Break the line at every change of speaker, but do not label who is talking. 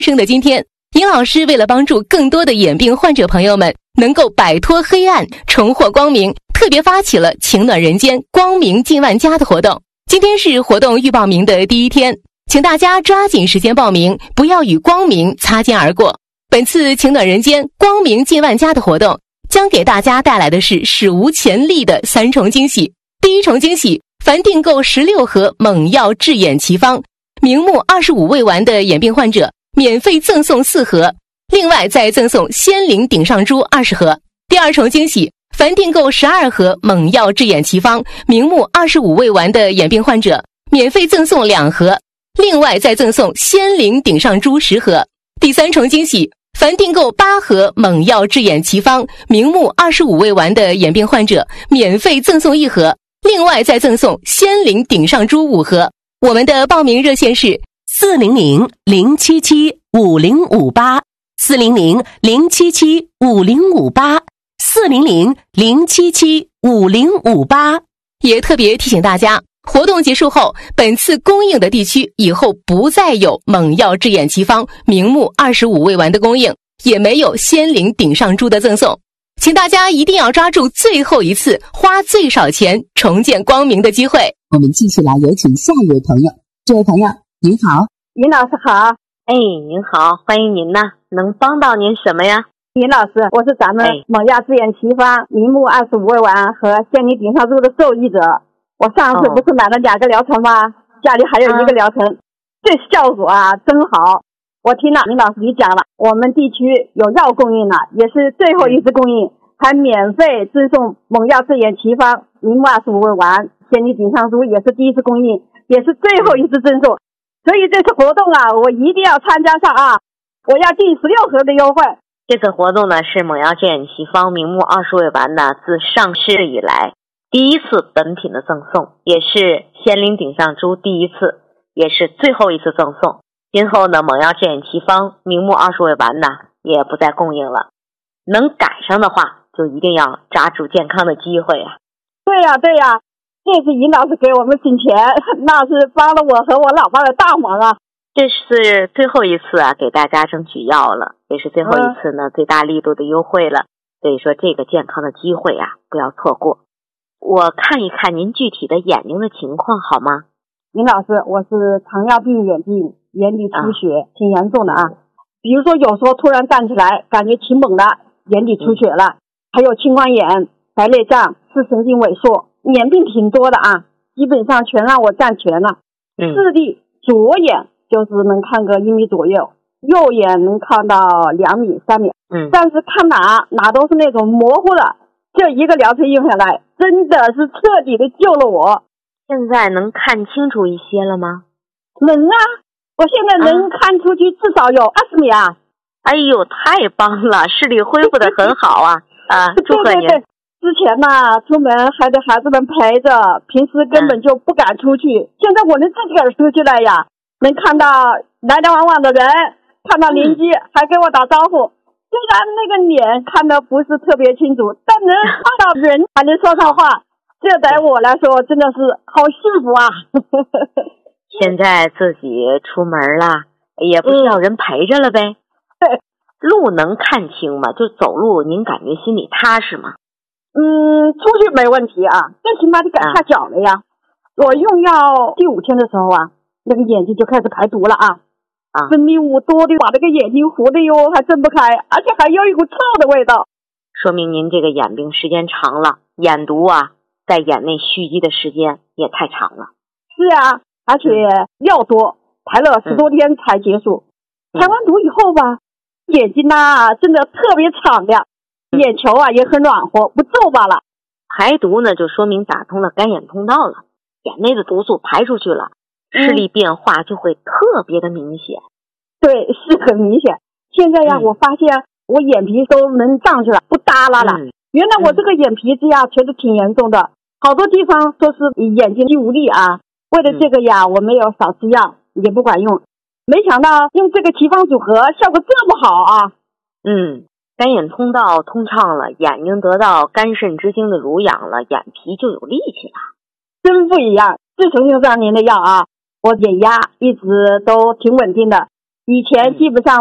生的今天，尹老师为了帮助更多的眼病患者朋友们能够摆脱黑暗，重获光明，特别发起了情暖人间光明近万家的活动。今天是活动预报名的第一天，请大家抓紧时间报名，不要与光明擦肩而过。本次情暖人间光明近万家的活动将给大家带来的是史无前例的3重惊喜。第一重惊喜，凡订购16盒猛药治眼奇方明目25味丸的眼病患者免费赠送4盒，另外再赠送仙灵顶上珠20盒。第二重惊喜，凡订购12盒猛药治眼奇方明目25味丸的眼病患者免费赠送2盒，另外再赠送仙灵顶上珠10盒。第三重惊喜，凡订购8盒猛药治眼奇方明目25味丸的眼病患者免费赠送1盒，另外再赠送仙灵顶上珠5盒。我们的报名热线是
400-077-5058 400-077-5058 400-077-5058。
也特别提醒大家，活动结束后，本次供应的地区以后不再有猛药治眼奇方明目25味丸的供应，也没有仙灵顶上珠的赠送，请大家一定要抓住最后一次花最少钱重见光明的机会。
我们继续来有请下一位朋友。这位朋友您好。
尹老师好。
您好，欢迎您呐，能帮到您什么呀？
尹老师，我是咱们猛药治眼奇方明目25味丸和仙灵顶上珠的受益者。我上次不是买了2个疗程吗？家里还有1个疗程，这效果啊真好。我听了尹老师你讲了，我们地区有药供应了，也是最后一次供应，还免费赠送猛药治眼奇方明目25味丸仙灵顶上珠，也是第一次供应，也是最后一次赠送。所以这次活动啊，我一定要参加上啊！我要订16盒的优惠。
这次活动呢是猛药治眼奇方明目20味丸呢自上市以来第一次本品的赠送，也是仙灵顶上珠第一次，也是最后一次赠送。今后呢，猛药治眼奇方明目20味丸呢也不再供应了。能赶上的话，就一定要抓住健康的机会啊！
对呀，对呀。这次尹老师给我们省钱，那是帮了我和我老爸的大忙啊！
这是最后一次啊，给大家争取药了，也是最后一次呢，最大力度的优惠了。所以说，这个健康的机会啊，不要错过。我看一看您具体的眼睛的情况好吗？
尹老师，我是糖尿病眼病，眼底出血，挺严重的啊。比如说有时候突然站起来，感觉挺猛的，眼底出血了，还有青光眼、白内障、视神经萎缩。眼病挺多的啊，基本上全让我占全了。视力左眼就是能看个1米左右，右眼能看到2米3米。但是看哪都是那种模糊的。这1个疗程用下来，真的是彻底的救了我。
现在能看清楚一些了吗？
能啊，我现在能看出去至少有20米啊。
哎呦，太棒了，视力恢复得很好啊！祝贺您。
对。之前呢，出门还得孩子们陪着，平时根本就不敢出去。现在我能自己个儿出去了呀，能看到来来往往的人，看到邻居还跟我打招呼。虽然那个脸看得不是特别清楚，但能看到人还能说上话，这对我来说真的是好幸福啊！
现在自己出门了，也不需要人陪着了呗。
对，
路能看清吗？就走路，您感觉心里踏实吗？
出去没问题啊，最起码得改下脚了呀。我用药第5天的时候啊，那个眼睛就开始排毒了啊，分泌物多的把那个眼睛糊的哟，还睁不开，而且还有一股臭的味道。
说明您这个眼病时间长了，眼毒啊在眼内蓄积的时间也太长了。
是啊，而且药多，排了10多天才结束。排完毒以后吧，眼睛呐真的特别敞亮。眼球啊也很暖和，不皱巴了。
排毒呢，就说明打通了干眼通道了，眼内的毒素排出去了，视力变化就会特别的明显。
对，是很明显。现在呀，我发现我眼皮都能上去了，不耷拉了。原来我这个眼皮子呀，确实挺严重的，好多地方都是眼睛肌无力啊。为了这个呀，我没有少吃药，也不管用。没想到用这个奇方组合效果这么好啊！
干眼通道通畅了，眼睛得到肝肾之精的濡养了，眼皮就有力气了。
真不一样！自从用上您的药啊，我眼压一直都挺稳定的， 以前基本上